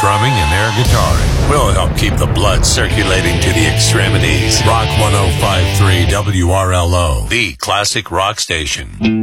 strumming and air guitaring. We'll help keep the blood circulating to the extremities. Rock 105.3 WRLO, the classic rock station.